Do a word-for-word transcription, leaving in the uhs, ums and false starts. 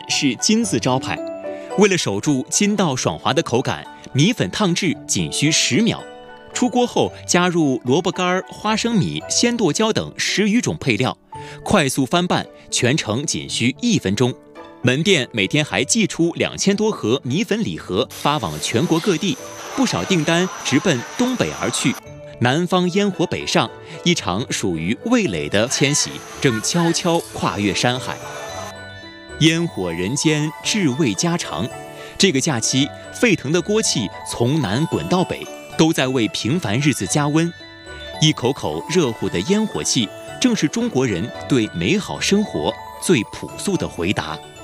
是金字招牌。为了守住筋道爽滑的口感，米粉烫制仅需十秒。出锅后加入萝卜干、花生米、鲜剁椒等十余种配料，快速翻拌，全程仅需一分钟。门店每天还寄出两千多盒米粉礼盒，发往全国各地，不少订单直奔东北而去。南方烟火北上，一场属于味蕾的迁徙正悄悄跨越山海。烟火人间，至味家常。这个假期，沸腾的锅气从南滚到北，都在为平凡日子加温。一口口热乎的烟火气，正是中国人对美好生活最朴素的回答。